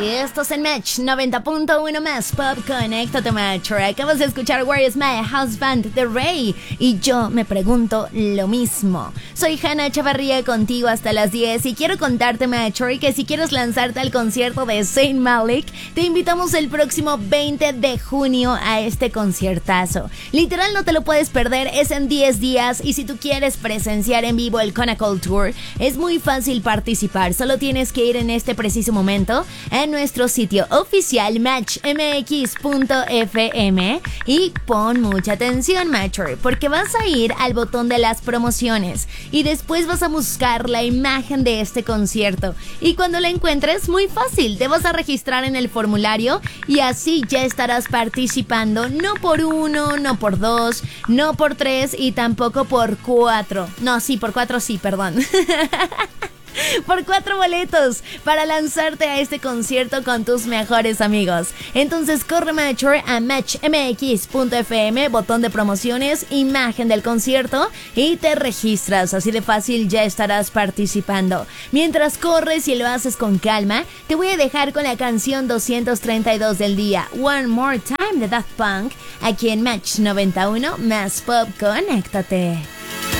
Esto es en Match 90.1 más Pop. Conéctate, Match. Acabas de escuchar Where is My Husband de Rey. Y yo me pregunto lo mismo. Soy Hannah Chavarría contigo hasta las 10. Y quiero contarte, Match, que si quieres lanzarte al concierto de Zayn Malik, te invitamos el próximo 20 de junio a este conciertazo. Literal, no te lo puedes perder. Es en 10 días. Y si tú quieres presenciar en vivo el Conacol Tour, es muy fácil participar. Solo tienes que ir en este preciso momento en nuestro sitio oficial matchmx.fm y pon mucha atención, Matcher, porque vas a ir al botón de las promociones y después vas a buscar la imagen de este concierto, y cuando la encuentres, muy fácil, te vas a registrar en el formulario y así ya estarás participando, no por 1, no por 2, no por 3 y tampoco por 4. No, sí, por 4 sí, perdón. Por 4 boletos para lanzarte a este concierto con tus mejores amigos. Entonces corre, Matcher, a matchmx.fm, botón de promociones, imagen del concierto y te registras. Así de fácil ya estarás participando. Mientras corres y lo haces con calma, te voy a dejar con la canción 232 del día, One More Time de Daft Punk, aquí en Match 91 más Pop. Conéctate.